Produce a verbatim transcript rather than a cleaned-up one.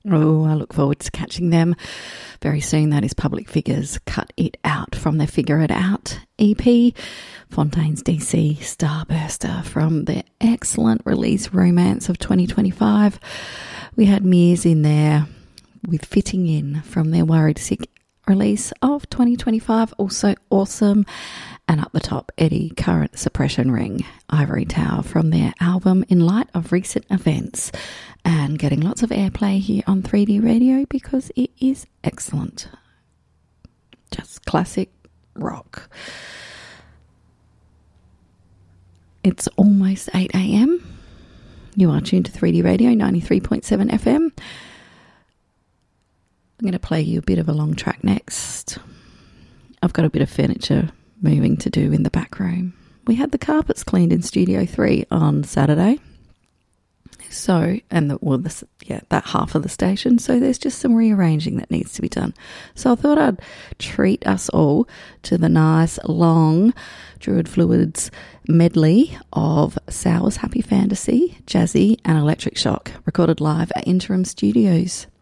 Oh, I look forward to catching them very soon. That is Public Figures, Cut It Out from their Figure It Out E P. Fontaines D C, Starburster from their excellent release Romance of twenty twenty-five. We had Mears in there with Fitting In from their Worried Sick release of twenty twenty-five, also awesome. And up the top, Eddie, Current Suppression Ring, Ivory Tower from their album In Light of Recent Events, and getting lots of airplay here on three D Radio because it is excellent. Just classic rock. It's almost eight a.m. You are tuned to three D Radio ninety-three point seven F M. I'm going to play you a bit of a long track next. I've got a bit of furniture moving to do in the back room. We had the carpets cleaned in Studio three on Saturday. So, and the, well, this, yeah, that half of the station. So there's just some rearranging that needs to be done. So I thought I'd treat us all to the nice, long Druid Fluids medley of Sour's Happy Fantasy, Jazzy and Electric Shock, recorded live at Interim Studios.